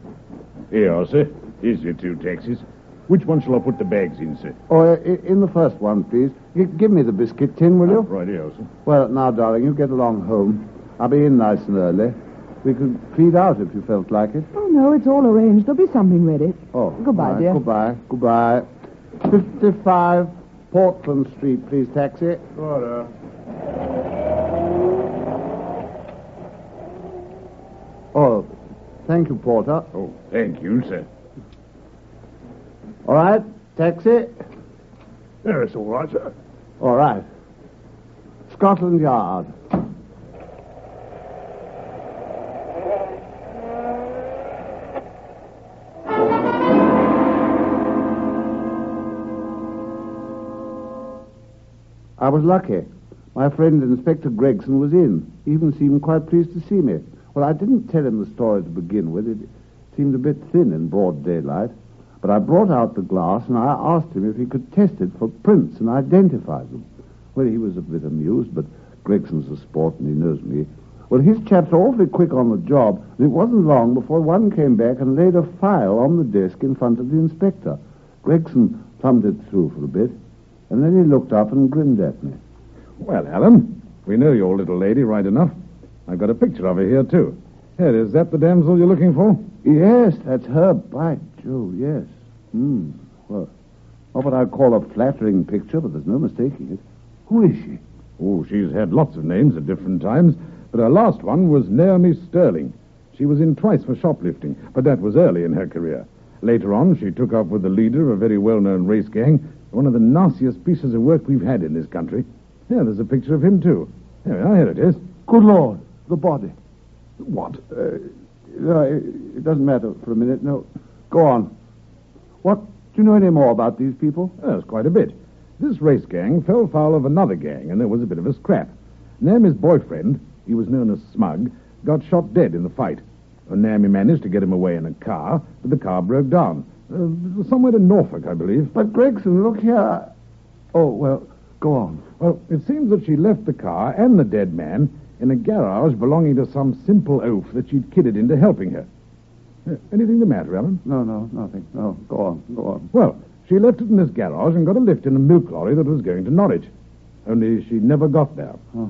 Here, sir. Here's your 2 taxis. Which one shall I put the bags in, sir? Oh, in the first one, please. Give me the biscuit tin, will you? Right here, sir. Well, now, darling, you get along home. I'll be in nice and early. We could feed out if you felt like it. Oh, no, it's all arranged. There'll be something ready. Oh. Goodbye, right, dear. Goodbye. 55 Portland Street, please, taxi. Right, Oh, thank you, Porter. Oh, thank you, sir. All right, taxi. Yeah, it's all right, sir. All right. Scotland Yard. I was lucky. My friend Inspector Gregson was in. He even seemed quite pleased to see me. Well, I didn't tell him the story to begin with. It seemed a bit thin in broad daylight. But I brought out the glass and I asked him if he could test it for prints and identify them. Well, he was a bit amused, but Gregson's a sport and he knows me. Well, his chaps are awfully quick on the job, and it wasn't long before one came back and laid a file on the desk in front of the inspector. Gregson thumbed it through for a bit, and then he looked up and grinned at me. Well, Alan, we know your little lady right enough. I've got a picture of her here, too. Here, is that the damsel you're looking for? Yes, that's her. By Jove, yes. Well, not what I'd call a flattering picture, but there's no mistaking it. Who is she? Oh, she's had lots of names at different times, but her last one was Naomi Sterling. She was in twice for shoplifting, but that was early in her career. Later on, she took up with the leader of a very well-known race gang, one of the nastiest pieces of work we've had in this country. Here, there's a picture of him, too. Here it is. Good Lord, the body. What? No, it doesn't matter for a minute. No, go on. What? Do you know any more about these people? There's quite a bit. This race gang fell foul of another gang, and there was a bit of a scrap. Naomi's boyfriend, he was known as Smug, got shot dead in the fight. And Naomi managed to get him away in a car, but the car broke down. Somewhere to Norfolk, I believe. But Gregson, look here. Oh, well, go on. Well, it seems that she left the car and the dead man in a garage belonging to some simple oaf that she'd kidded into helping her. Anything the matter, Alan? No, nothing. No, go on. Well, she left it in this garage and got a lift in a milk lorry that was going to Norwich. Only she never got there. Oh,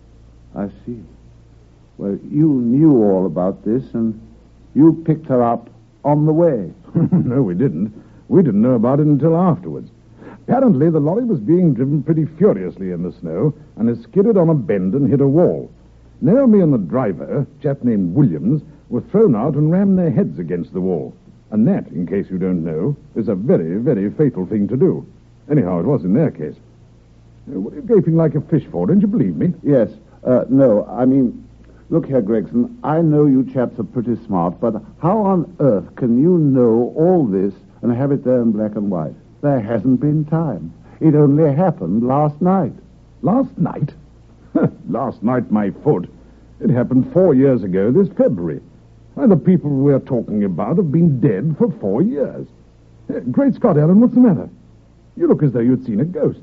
I see. Well, you knew all about this, and you picked her up on the way. No, we didn't. We didn't know about it until afterwards. Apparently, the lorry was being driven pretty furiously in the snow, and it skidded on a bend and hit a wall. Naomi and the driver, a chap named Williams, were thrown out and rammed their heads against the wall. And that, in case you don't know, is a very, very fatal thing to do. Anyhow, it was in their case. What are you gaping like a fish for? Don't you believe me? Yes. No, I mean, look here, Gregson, I know you chaps are pretty smart, but how on earth can you know all this and have it there in black and white? There hasn't been time. It only happened last night. Last night? Last night, my foot. It happened 4 years ago this February. And the people we're talking about have been dead for 4 years. Great Scott, Alan, what's the matter? You look as though you'd seen a ghost.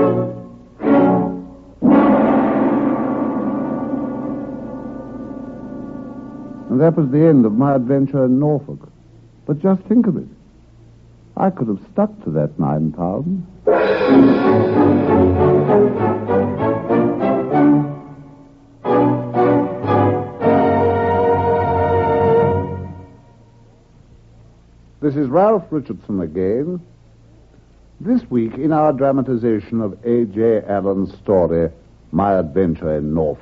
And that was the end of my adventure in Norfolk. But just think of it. I could have stuck to that 9,000. This is Ralph Richardson again. This week in our dramatization of A.J. Allen's story, My Adventure in Norfolk.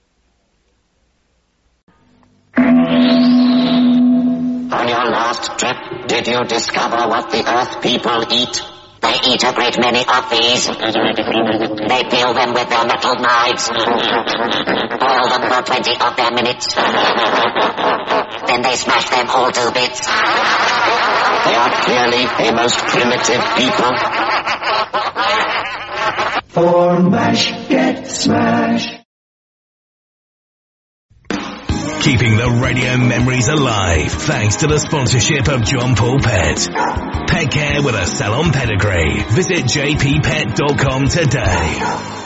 On your last trip, did you discover what the Earth people eat? They eat a great many of these. They peel them with their metal knives. Boil them for 20 of their minutes. Then they smash them all to bits. They are clearly a most primitive people. For MASH, get smashed. Keeping the radio memories alive thanks to the sponsorship of John Paul Pet. Pet care with a salon pedigree. Visit jppet.com today.